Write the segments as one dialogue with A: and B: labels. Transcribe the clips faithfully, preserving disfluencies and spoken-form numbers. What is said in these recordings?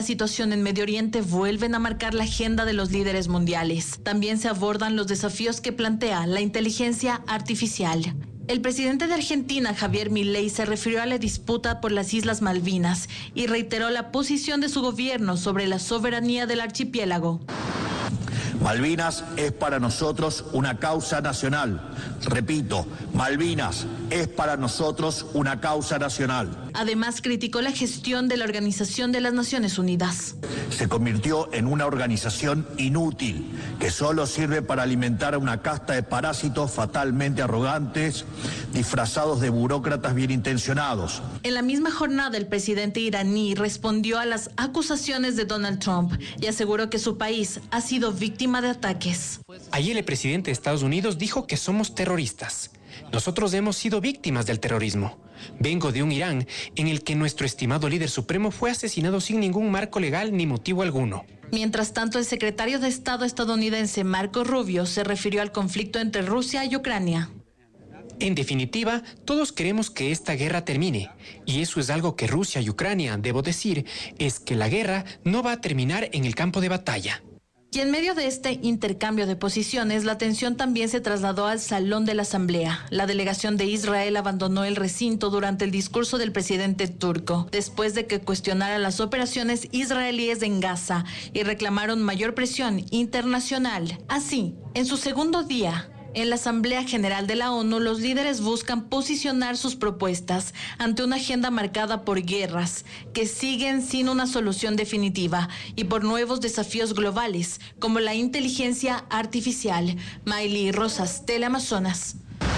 A: La situación en Medio Oriente vuelven a marcar la agenda de los líderes mundiales. También se abordan los desafíos que plantea la inteligencia artificial. El presidente de Argentina, Javier Milei, se refirió a la disputa por las Islas Malvinas y reiteró la posición de su gobierno sobre la soberanía del archipiélago.
B: Malvinas es para nosotros una causa nacional. Repito, Malvinas es para nosotros una causa nacional.
A: Además, criticó la gestión de la Organización de las Naciones Unidas.
B: Se convirtió en una organización inútil que solo sirve para alimentar a una casta de parásitos fatalmente arrogantes, disfrazados de burócratas bien intencionados.
A: En la misma jornada, el presidente iraní respondió a las acusaciones de Donald Trump y aseguró que su país ha sido víctima de ataques.
C: Ayer el presidente de Estados Unidos dijo que somos terroristas. Nosotros hemos sido víctimas del terrorismo. Vengo de un Irán en el que nuestro estimado líder supremo fue asesinado sin ningún marco legal ni motivo alguno.
A: Mientras tanto, el secretario de Estado estadounidense Marco Rubio se refirió al conflicto entre Rusia y Ucrania.
C: En definitiva, todos queremos que esta guerra termine, y eso es algo que Rusia y Ucrania, debo decir, es que la guerra no va a terminar en el campo de batalla.
A: Y en medio de este intercambio de posiciones, la atención también se trasladó al Salón de la Asamblea. La delegación de Israel abandonó el recinto durante el discurso del presidente turco, después de que cuestionara las operaciones israelíes en Gaza y reclamaron mayor presión internacional. Así, en su segundo día, en la Asamblea General de la ONU, los líderes buscan posicionar sus propuestas ante una agenda marcada por guerras que siguen sin una solución definitiva y por nuevos desafíos globales como la inteligencia artificial. Mayley Rosas, Teleamazonas.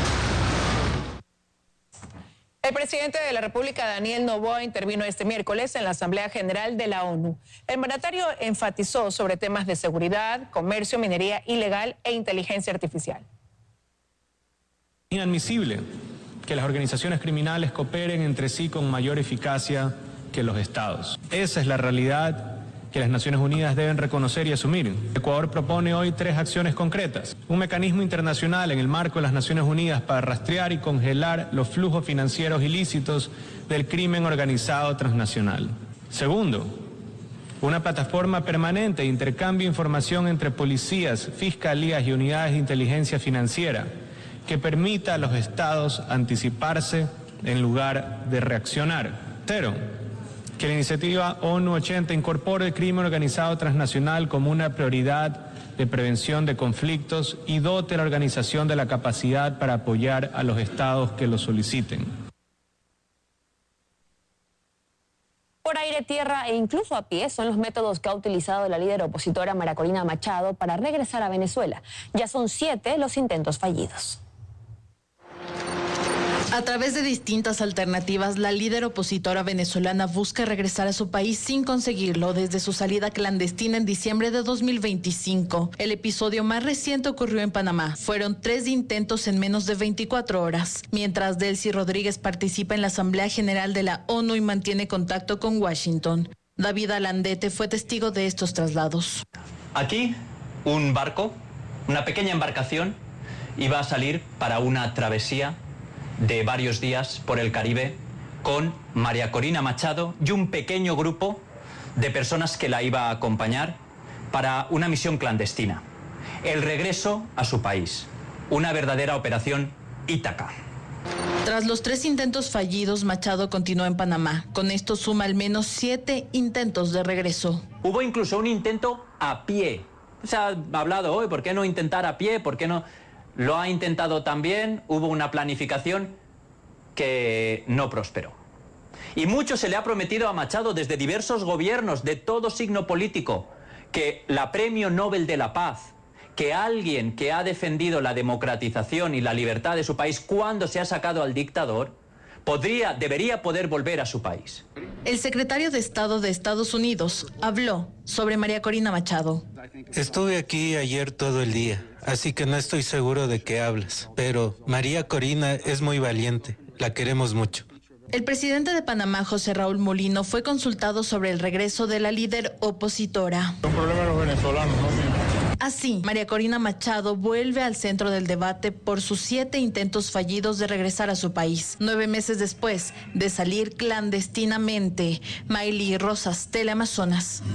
D: El presidente de la República, Daniel Noboa, intervino este miércoles en la Asamblea General de la ONU. El mandatario enfatizó sobre temas de seguridad, comercio, minería ilegal e inteligencia artificial.
E: Inadmisible que las organizaciones criminales cooperen entre sí con mayor eficacia que los estados. Esa es la realidad que las Naciones Unidas deben reconocer y asumir. Ecuador propone hoy tres acciones concretas. Un mecanismo internacional en el marco de las Naciones Unidas para rastrear y congelar los flujos financieros ilícitos del crimen organizado transnacional. Segundo, una plataforma permanente de intercambio de información entre policías, fiscalías y unidades de inteligencia financiera que permita a los estados anticiparse en lugar de reaccionar. Tercero, que la iniciativa ONU ochenta incorpore el crimen organizado transnacional como una prioridad de prevención de conflictos y dote a la organización de la capacidad para apoyar a los estados que lo soliciten.
F: Por aire, tierra e incluso a pie son los métodos que ha utilizado la líder opositora María Corina Machado para regresar a Venezuela. Ya son siete los intentos fallidos.
A: A través de distintas alternativas, la líder opositora venezolana busca regresar a su país sin conseguirlo desde su salida clandestina en diciembre de dos mil veinticinco. El episodio más reciente ocurrió en Panamá. Fueron tres intentos en menos de veinticuatro horas, mientras Delcy Rodríguez participa en la Asamblea General de la ONU y mantiene contacto con Washington. David Alandete fue testigo de estos traslados.
G: Aquí, un barco, una pequeña embarcación, iba a salir para una travesía de varios días por el Caribe con María Corina Machado y un pequeño grupo de personas que la iba a acompañar para una misión clandestina, el regreso a su país, una verdadera operación Ítaca.
A: Tras los tres intentos fallidos, Machado continuó en Panamá. Con esto suma al menos siete intentos de regreso.
G: Hubo incluso un intento a pie. Se ha hablado hoy, ¿por qué no intentar a pie? ¿Por qué no? Lo ha intentado también, hubo una planificación que no prosperó. Y mucho se le ha prometido a Machado desde diversos gobiernos de todo signo político, que la Premio Nobel de la Paz, que alguien que ha defendido la democratización y la libertad de su país cuando se ha sacado al dictador, podría, debería poder volver a su país.
A: El secretario de Estado de Estados Unidos habló sobre María Corina Machado.
H: Estuve aquí ayer todo el día, así que no estoy seguro de qué hablas, pero María Corina es muy valiente, la queremos mucho.
A: El presidente de Panamá, José Raúl Molino, fue consultado sobre el regreso de la líder opositora.
I: Es un problema de los venezolanos, no mío.
A: Así, María Corina Machado vuelve al centro del debate por sus siete intentos fallidos de regresar a su país. Nueve meses después de salir clandestinamente. Mayli Rosas, Teleamazonas.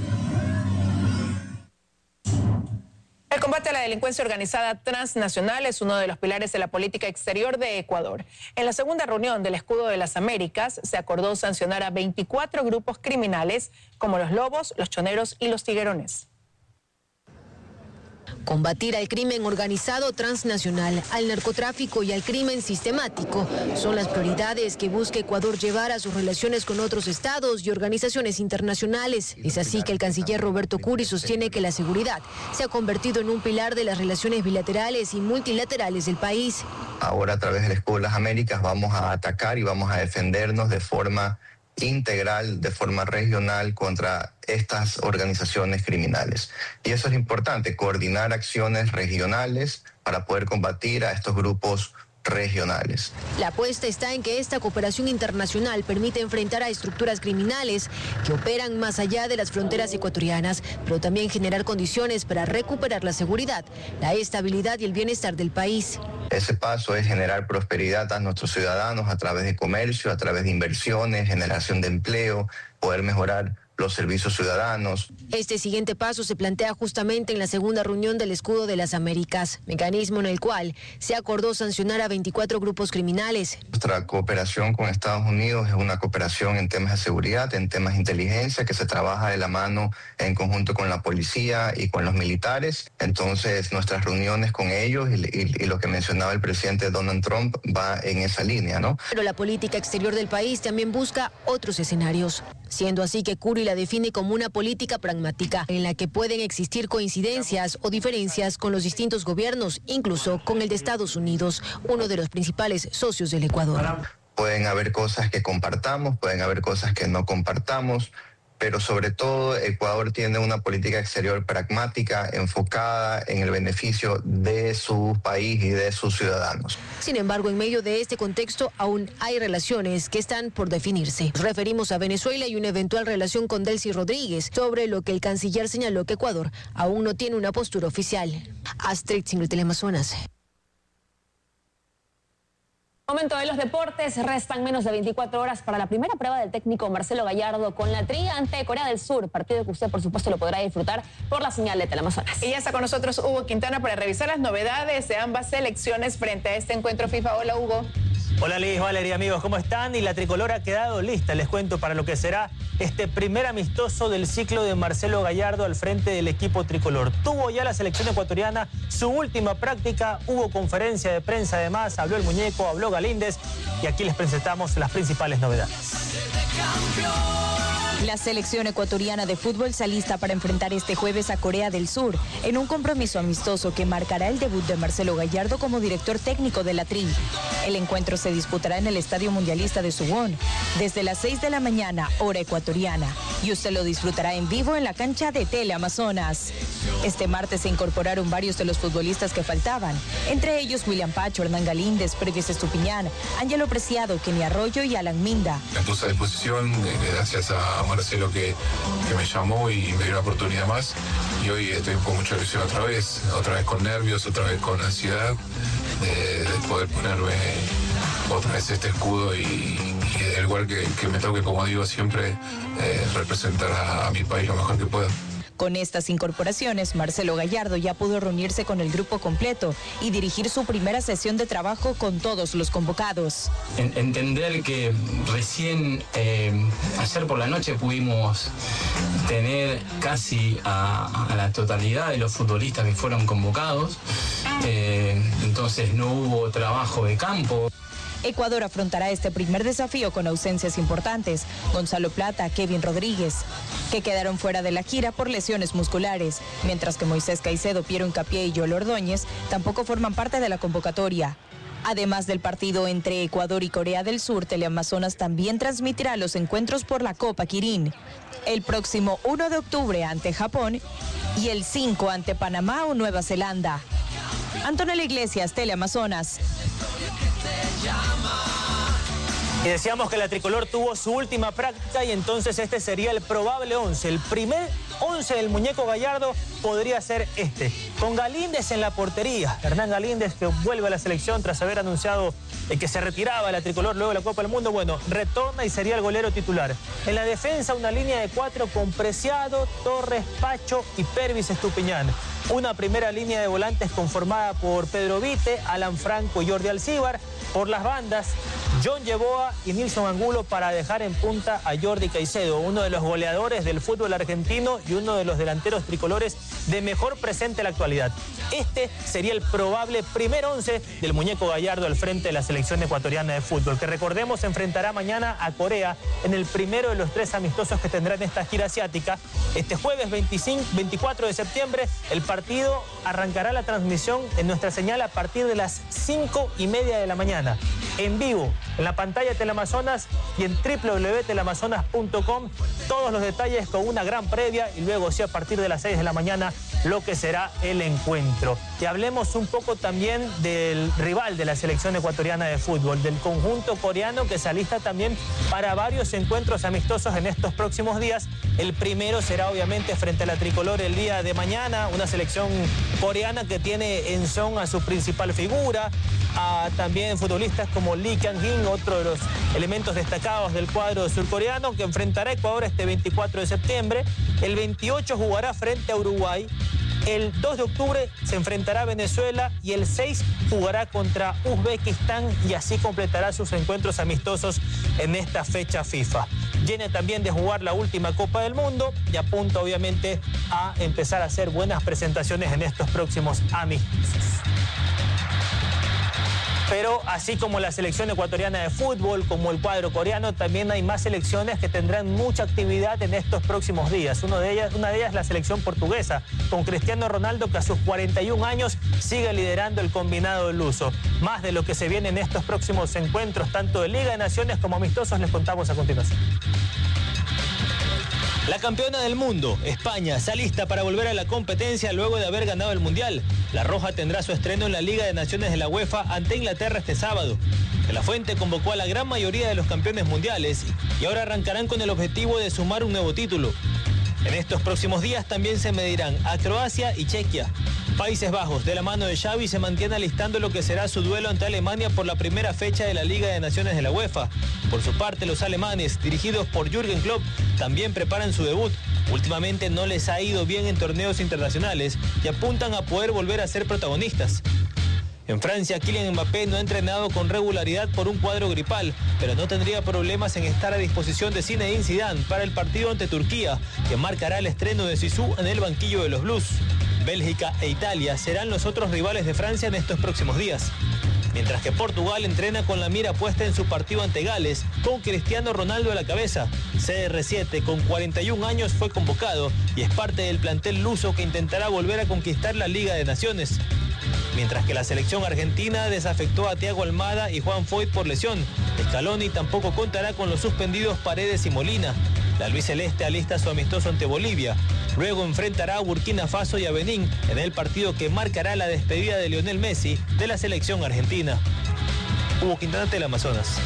D: El combate a la delincuencia organizada transnacional es uno de los pilares de la política exterior de Ecuador. En la segunda reunión del Escudo de las Américas se acordó sancionar a veinticuatro grupos criminales como los Lobos, los Choneros y los Tiguerones.
I: Combatir al crimen organizado transnacional, al narcotráfico y al crimen sistemático son las prioridades que busca Ecuador llevar a sus relaciones con otros estados y organizaciones internacionales. Es así que el canciller Roberto Curi sostiene que la seguridad se ha convertido en un pilar de las relaciones bilaterales y multilaterales del país.
J: Ahora, a través del Escudo de las Américas, vamos a atacar y vamos a defendernos de forma integral, de forma regional contra estas organizaciones criminales. Y eso es importante, coordinar acciones regionales para poder combatir a estos grupos regionales.
I: La apuesta está en que esta cooperación internacional permite enfrentar a estructuras criminales que operan más allá de las fronteras ecuatorianas, pero también generar condiciones para recuperar la seguridad, la estabilidad y el bienestar del país.
J: Ese paso es generar prosperidad a nuestros ciudadanos a través de comercio, a través de inversiones, generación de empleo, poder mejorar los servicios ciudadanos.
I: Este siguiente paso se plantea justamente en la segunda reunión del Escudo de las Américas, mecanismo en el cual se acordó sancionar a veinticuatro grupos criminales.
J: Nuestra cooperación con Estados Unidos es una cooperación en temas de seguridad, en temas de inteligencia, que se trabaja de la mano en conjunto con la policía y con los militares. Entonces, nuestras reuniones con ellos y, y, y lo que mencionaba el presidente Donald Trump va en esa línea, ¿no?
I: Pero la política exterior del país también busca otros escenarios, siendo así que Curi la define como una política pragmática en la que pueden existir coincidencias o diferencias con los distintos gobiernos, incluso con el de Estados Unidos, uno de los principales socios del Ecuador.
J: Pueden haber cosas que compartamos, pueden haber cosas que no compartamos, pero sobre todo Ecuador tiene una política exterior pragmática enfocada en el beneficio de su país y de sus ciudadanos.
I: Sin embargo, en medio de este contexto aún hay relaciones que están por definirse. Nos referimos a Venezuela y una eventual relación con Delcy Rodríguez, sobre lo que el canciller señaló que Ecuador aún no tiene una postura oficial. Astrid Single, Teleamazonas.
F: Momento de los deportes, restan menos de veinticuatro horas para la primera prueba del técnico Marcelo Gallardo con la Tri ante Corea del Sur, partido que usted por supuesto lo podrá disfrutar por la señal de Teleamazonas.
D: Y ya está con nosotros Hugo Quintana para revisar las novedades de ambas selecciones frente a este encuentro FIFA. Hola, Hugo.
K: Hola Liz, Valeria, amigos, ¿cómo están? Y la tricolor ha quedado lista, les cuento, para lo que será este primer amistoso del ciclo de Marcelo Gallardo al frente del equipo tricolor. Tuvo ya la selección ecuatoriana su última práctica, hubo conferencia de prensa además, habló el muñeco, habló Galíndez y aquí les presentamos las principales novedades.
L: La selección ecuatoriana de fútbol se alista para enfrentar este jueves a Corea del Sur en un compromiso amistoso que marcará el debut de Marcelo Gallardo como director técnico de la Tri. El encuentro se disputará en el Estadio Mundialista de Suwon desde las seis de la mañana, hora ecuatoriana, y usted lo disfrutará en vivo en la cancha de Teleamazonas. Este martes se incorporaron varios de los futbolistas que faltaban, entre ellos William Pacho, Hernán Galíndez, Previs Estupiñán, Ángelo Preciado, Kenny Arroyo y Alan Minda.
M: Me puse a disposición gracias a Marcelo que, que me llamó y me dio la oportunidad más, y hoy estoy con mucha ilusión otra vez, otra vez con nervios, otra vez con ansiedad de, de poder ponerme otra vez este escudo y, y del igual que, que me toque, como digo siempre, eh, representar a, a mi país lo mejor que pueda.
L: Con estas incorporaciones, Marcelo Gallardo ya pudo reunirse con el grupo completo y dirigir su primera sesión de trabajo con todos los convocados.
N: Entender que recién eh, ayer por la noche pudimos tener casi a, a la totalidad de los futbolistas que fueron convocados, eh, entonces no hubo trabajo de campo.
L: Ecuador afrontará este primer desafío con ausencias importantes. Gonzalo Plata, Kevin Rodríguez, que quedaron fuera de la gira por lesiones musculares, mientras que Moisés Caicedo, Piero Hincapié y Joel Ordóñez tampoco forman parte de la convocatoria. Además del partido entre Ecuador y Corea del Sur, Teleamazonas también transmitirá los encuentros por la Copa Kirin. El próximo uno de octubre ante Japón y el cinco ante Panamá o Nueva Zelanda. Antonella Iglesias, Teleamazonas.
K: Y decíamos que la tricolor tuvo su última práctica y entonces este sería el probable once. El primer once del muñeco Gallardo podría ser este, con Galíndez en la portería. Hernán Galíndez, que vuelve a la selección tras haber anunciado que se retiraba la tricolor luego de la Copa del Mundo. Bueno, retorna y sería el golero titular. En la defensa, una línea de cuatro con Preciado, Torres, Pacho y Pervis Estupiñán. Una primera línea de volantes conformada por Pedro Vite, Alan Franco y Jordi Alcíbar. Por las bandas, John Yeboa y Nilson Angulo para dejar en punta a Jordi Caicedo, uno de los goleadores del fútbol argentino y uno de los delanteros tricolores de mejor presente en la actualidad. Este sería el probable primer once del muñeco Gallardo al frente de la selección ecuatoriana de fútbol, que recordemos enfrentará mañana a Corea en el primero de los tres amistosos que tendrá en esta gira asiática. Este jueves veinticinco, veinticuatro de septiembre, el partido arrancará la transmisión en nuestra señal a partir de las cinco y media de la mañana. En vivo, en la pantalla de Teleamazonas y en doble u doble u doble u punto teleamazonas punto com. Todos los detalles con una gran previa y luego sí a partir de las seis de la mañana lo que será el encuentro. Y hablemos un poco también del rival de la selección ecuatoriana de fútbol, del conjunto coreano que se alista también para varios encuentros amistosos en estos próximos días. El primero será obviamente frente a la tricolor el día de mañana, una selección coreana que tiene en son a su principal figura, a también futbolistas como Lee Kyung-hin, otro de los elementos destacados del cuadro surcoreano, que enfrentará a Ecuador este veinticuatro de septiembre. El veintiocho jugará frente a Uruguay. El dos de octubre se enfrentará a Venezuela y el seis jugará contra Uzbekistán y así completará sus encuentros amistosos en esta fecha FIFA. Viene también de jugar la última Copa del Mundo y apunta obviamente a empezar a hacer buenas presentaciones en estos próximos amistosos. Pero así como la selección ecuatoriana de fútbol, como el cuadro coreano, también hay más selecciones que tendrán mucha actividad en estos próximos días. Uno de ellas, una de ellas es la selección portuguesa, con Cristiano Ronaldo, que a sus cuarenta y un años sigue liderando el combinado luso. Más de lo que se viene en estos próximos encuentros, tanto de Liga de Naciones como amistosos, les contamos a continuación. La campeona del mundo, España, se alista para volver a la competencia luego de haber ganado el Mundial. La Roja tendrá su estreno en la Liga de Naciones de la UEFA ante Inglaterra este sábado. De la Fuente convocó a la gran mayoría de los campeones mundiales y ahora arrancarán con el objetivo de sumar un nuevo título. En estos próximos días también se medirán a Croacia y Chequia. Países Bajos, de la mano de Xavi, se mantiene alistando lo que será su duelo ante Alemania por la primera fecha de la Liga de Naciones de la UEFA. Por su parte, los alemanes, dirigidos por Jürgen Klopp, también preparan su debut. Últimamente no les ha ido bien en torneos internacionales y apuntan a poder volver a ser protagonistas. En Francia, Kylian Mbappé no ha entrenado con regularidad por un cuadro gripal, pero no tendría problemas en estar a disposición de Zinedine Zidane para el partido ante Turquía, que marcará el estreno de Zizou en el banquillo de los Blues. Bélgica e Italia serán los otros rivales de Francia en estos próximos días. Mientras que Portugal entrena con la mira puesta en su partido ante Gales, con Cristiano Ronaldo a la cabeza. C R siete, con cuarenta y un años, fue convocado y es parte del plantel luso que intentará volver a conquistar la Liga de Naciones. Mientras que la selección argentina desafectó a Thiago Almada y Juan Foyt por lesión. Scaloni tampoco contará con los suspendidos Paredes y Molina. La albiceleste alista su amistoso ante Bolivia. Luego enfrentará a Burkina Faso y a Benín en el partido que marcará la despedida de Lionel Messi de la selección argentina. Hugo Quintana, Teleamazonas.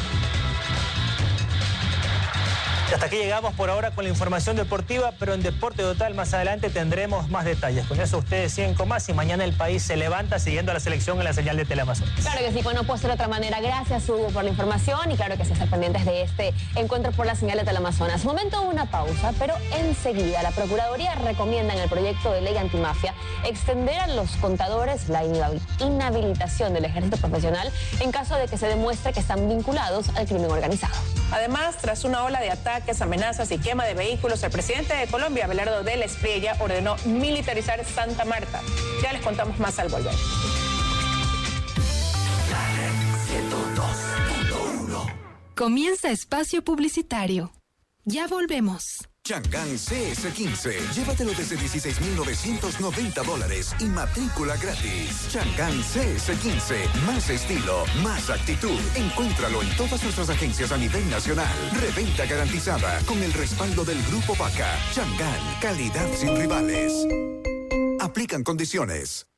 K: Y hasta aquí llegamos por ahora con la información deportiva, pero en Deporte Total más adelante tendremos más detalles. Con eso ustedes siguen con más y mañana el país se levanta siguiendo a la selección en la señal de Teleamazonas.
F: Claro que sí, pues no puede ser de otra manera. Gracias, Hugo, por la información y claro que se están pendientes de este encuentro por la señal de Teleamazonas. Momento de una pausa, pero enseguida la Procuraduría recomienda en el proyecto de ley antimafia extender a los contadores la inhabilitación del ejército profesional en caso de que se demuestre que están vinculados al crimen organizado.
D: Además, tras una ola de ataques, amenazas y quema de vehículos, el presidente de Colombia, Abelardo de la Espriella, ordenó militarizar Santa Marta. Ya les contamos más al volver.
O: Comienza espacio publicitario. Ya volvemos.
P: Chang'an C S quince. Llévatelo desde dieciséis mil novecientos noventa dólares y matrícula gratis. Chang'an C S quince. Más estilo, más actitud. Encuéntralo en todas nuestras agencias a nivel nacional. Reventa garantizada con el respaldo del Grupo Vaca. Chang'an, calidad sin rivales. Aplican condiciones.